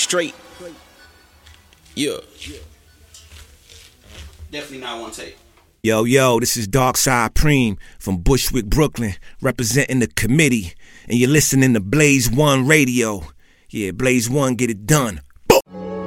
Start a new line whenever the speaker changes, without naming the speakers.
straight. Yeah. Definitely not one take.
Yo, this is Darkside Preem from Bushwick, Brooklyn, representing the committee, and you're listening to Blaze One Radio. Yeah, Blaze One, get it done.